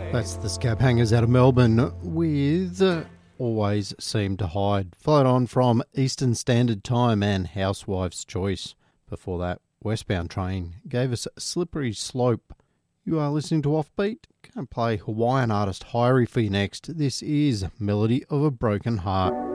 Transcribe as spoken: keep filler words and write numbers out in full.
That's the Scab Hangers out of Melbourne with uh, Always Seem to Hide. Followed on from Eastern Standard Time and Housewife's Choice. Before that, Westbound Train gave us Slippery Slope. You are listening to Offbeat. Going to play Hawaiian artist Hyrie for you next. This is Melody of a Broken Heart.